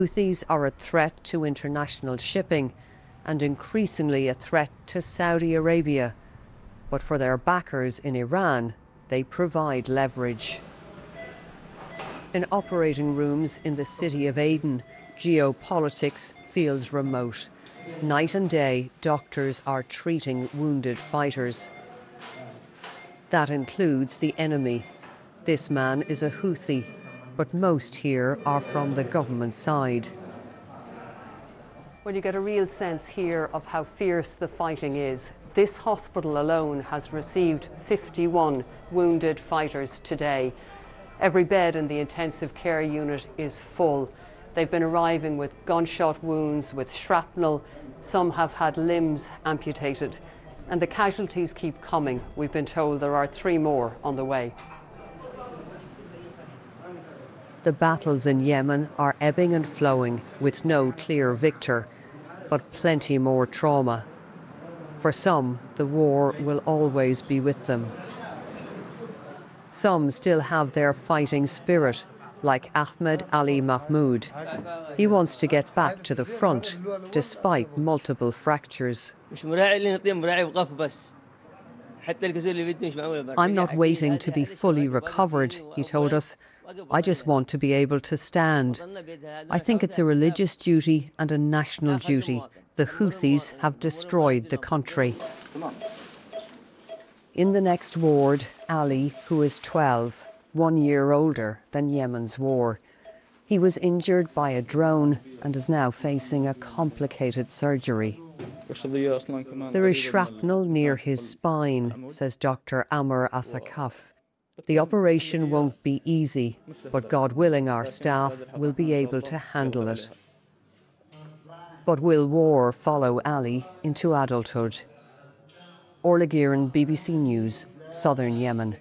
Houthis are a threat to international shipping and increasingly a threat to Saudi Arabia. But for their backers in Iran, they provide leverage. In operating rooms in the city of Aden, geopolitics feels remote. Night and day, doctors are treating wounded fighters. That includes the enemy. This man is a Houthi, but most here are from the government side. Well, you get a real sense here of how fierce the fighting is. This hospital alone has received 51 wounded fighters today. Every bed in the intensive care unit is full. They've been arriving with gunshot wounds, with shrapnel. Some have had limbs amputated. And the casualties keep coming. We've been told there are 3 more on the way. The battles in Yemen are ebbing and flowing with no clear victor, but plenty more trauma. For some, the war will always be with them. Some still have their fighting spirit, like Ahmed Ali Mahmoud. He wants to get back to the front, despite multiple fractures. I'm not waiting to be fully recovered, he told us. I just want to be able to stand. I think it's a religious duty and a national duty. The Houthis have destroyed the country. In the next ward, Ali, who is 12, 1 year older than Yemen's war. He was injured by a drone and is now facing a complicated surgery. There is shrapnel near his spine, says Dr. Amr Asakaf. The operation won't be easy, but God willing, our staff will be able to handle it. But will war follow Ali into adulthood? Orla Gearan, BBC News, Southern Yemen.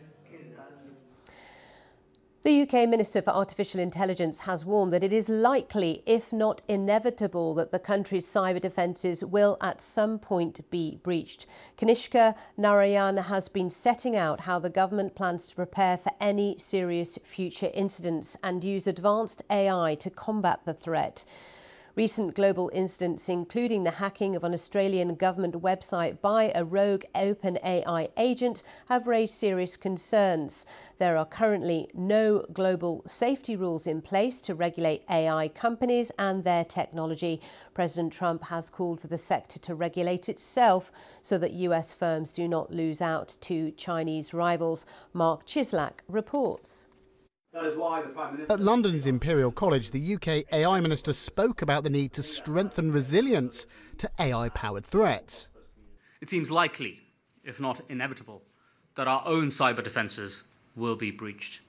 The UK Minister for Artificial Intelligence has warned that it is likely, if not inevitable, that the country's cyber defences will at some point be breached. Kanishka Narayan has been setting out how the government plans to prepare for any serious future incidents and use advanced AI to combat the threat. Recent global incidents, including the hacking of an Australian government website by a rogue OpenAI agent, have raised serious concerns. There are currently no global safety rules in place to regulate AI companies and their technology. President Trump has called for the sector to regulate itself so that US firms do not lose out to Chinese rivals. Mark Chislak reports. That is why the Prime Minister... At London's Imperial College, the UK AI Minister spoke about the need to strengthen resilience to AI-powered threats. It seems likely, if not inevitable, that our own cyber defences will be breached.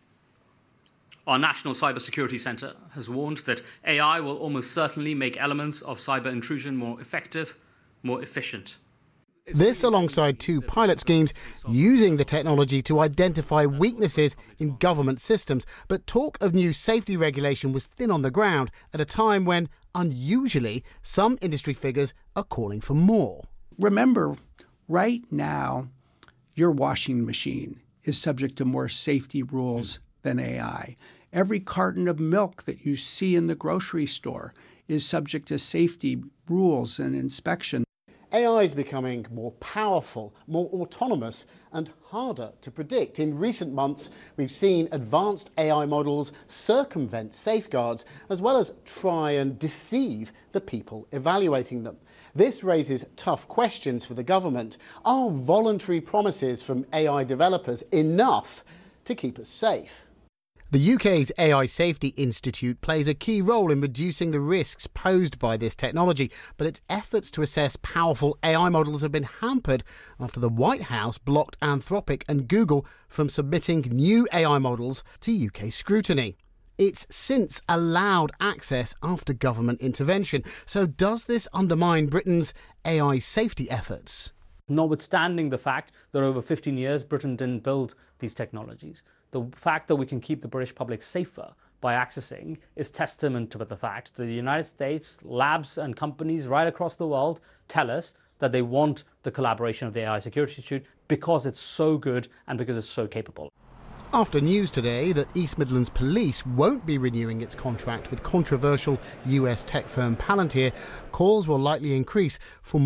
Our National Cybersecurity Centre has warned that AI will almost certainly make elements of cyber intrusion more effective, more efficient. This alongside 2 pilot schemes using the technology to identify weaknesses in government systems. But talk of new safety regulation was thin on the ground at a time when, unusually, some industry figures are calling for more. Remember, right now, your washing machine is subject to more safety rules than AI. Every carton of milk that you see in the grocery store is subject to safety rules and inspection. AI is becoming more powerful, more autonomous and harder to predict. In recent months, we've seen advanced AI models circumvent safeguards as well as try and deceive the people evaluating them. This raises tough questions for the government. Are voluntary promises from AI developers enough to keep us safe? The UK's AI Safety Institute plays a key role in reducing the risks posed by this technology, but its efforts to assess powerful AI models have been hampered after the White House blocked Anthropic and Google from submitting new AI models to UK scrutiny. It's since allowed access after government intervention. So does this undermine Britain's AI safety efforts? Notwithstanding the fact that over 15 years Britain didn't build these technologies, the fact that we can keep the British public safer by accessing is testament to the fact that the United States, labs and companies right across the world tell us that they want the collaboration of the AI Security Institute because it's so good and because it's so capable. After news today that East Midlands Police won't be renewing its contract with controversial US tech firm Palantir, calls will likely increase for